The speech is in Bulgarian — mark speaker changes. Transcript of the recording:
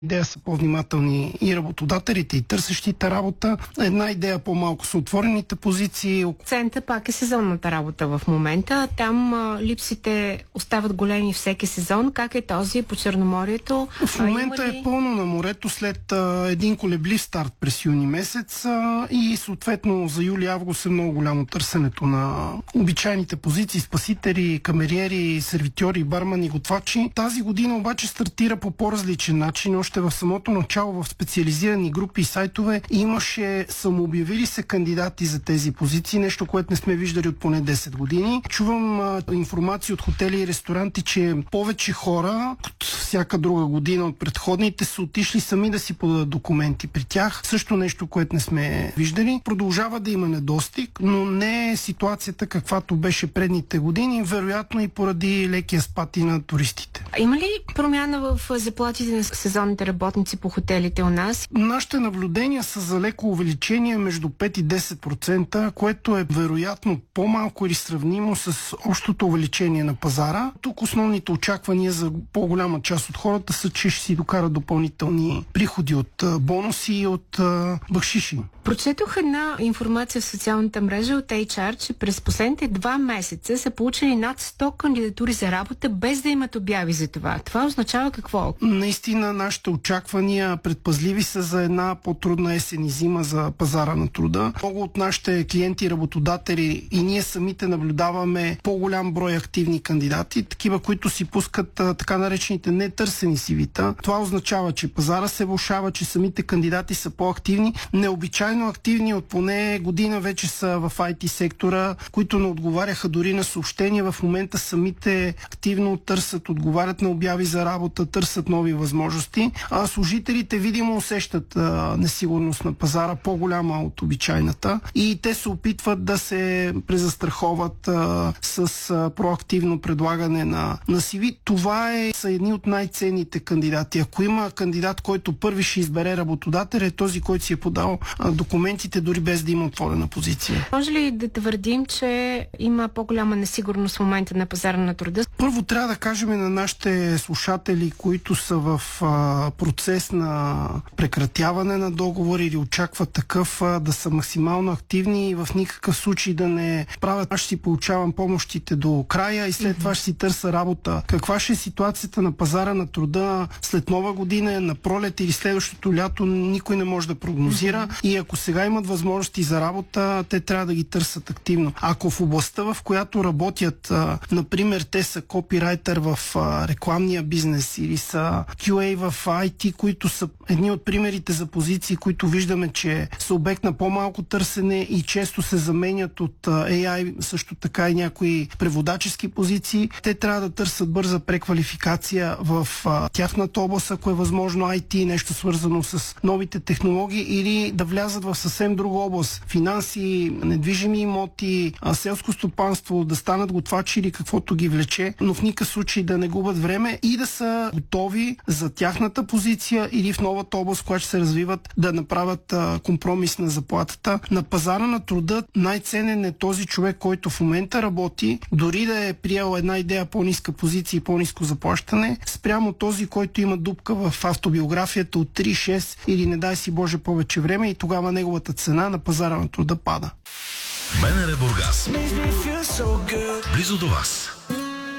Speaker 1: идея са по-внимателни и работодателите, и търсещите работа. Една идея по-малко са отворените позиции.
Speaker 2: Акцента пак е сезонната работа в момента. Там липсите остават големи всеки сезон. Как е този по Черноморието?
Speaker 1: В момента е пълно на морето след един колеблив старт през юни месец и съответно за юли-август е много голямо търсенето на обичайните позиции, спасители, камериери, сервитьори, бармани, готвачи. Тази година обаче стартира по по-различен начин. Още в самото начало в специализирани групи и сайтове имаше самообявили се кандидати за тези позиции, нещо, което не сме виждали от поне 10 години. Чувам информация от хотели и ресторанти, че повече хора от всяка друга година от предходните са отишли сами да си подадат документи при тях. Също нещо, което не сме виждали. Продължава да има недостиг, но не е ситуацията каквато беше предните години, вероятно и поради лекия спад и на туристите.
Speaker 2: Има ли промяна в заплатите на сезонните работници по хотелите у нас?
Speaker 1: Нашите наблюдения са за леко увеличение между 5 и 10%, което е вероятно по-малко или сравнимо с общото увеличение на пазара. Тук основните очаквания за по-голяма част от хората са, че ще си докарат допълнителни приходи от бонуси и от бакшиши.
Speaker 2: Прочетох една информация в социалната мрежа от HR, че през последните 2 месеца са получили над 100 кандидатури за работа, без да имат обяви за това. Това означава какво?
Speaker 1: Наистина нашите очаквания предпазливи са за една по-трудна есен и зима за пазара на труда. Много от нашите клиенти и работодатели и ние самите наблюдаваме по-голям брой активни кандидати, такива, които си пускат така наречените нетърсени CV-та. Това означава, че пазара се влошава, че самите кандидати са по-активни. Необичайно активни от поне година вече са в IT сектора, които не отговаряха дори на съобщения. В момента самите активно търсят, отговарят на обяви за работа, търсят нови възможности. А служителите видимо усещат несигурност на пазара, по-голяма от обичайната, и те се опитват да се презастраховат с проактивно предлагане на CV. Това са едни от най-ценните кандидати. Ако има кандидат, който първи ще избере работодател, е този, който си е подал документите, дори без да има отворена позиция.
Speaker 2: Може ли да твърдим, че има по-голяма несигурност в момента на пазара на труда?
Speaker 1: Първо трябва да кажем на нашите слушатели, които са в процес на прекратяване на договор или очакват такъв, да са максимално активни и в никакъв случай да не правят: аз ще си получавам помощите до края и след това ще си търся работа. Каква ще е ситуацията на пазара на труда след Нова година, на пролет или следващото лято, никой не може да прогнозира. И ако сега имат възможности за работа, те трябва да ги търсят активно. Ако в областта, в която работят, например, те са копирайтер в рекламния бизнес или са QA в IT, които са едни от примерите за позиции, които виждаме, че са обект на по-малко търсене и често се заменят от AI, също така и някои преводачески позиции, те трябва да търсят бърза преквалификация в тяхната област, ако е възможно IT, нещо свързано с новите технологии, или да влязат в съвсем друга област. Финанси, недвижими имоти, селско стопанство, да станат готвачи или каквото ги влече, но в никакъв случай да не губят време и да са готови за тяхната позиция или в новата област, която ще се развиват, да направят компромис на заплатата. На пазара на труда най-ценен е този човек, който в момента работи, дори да е приел една идея по-ниска позиция и по-ниско заплащане, спрямо този, който има дупка в автобиографията от 3-6 или не дай си Боже повече време, и тогава неговата цена на пазара на труда пада.
Speaker 3: БНР Бургас. Близо до вас.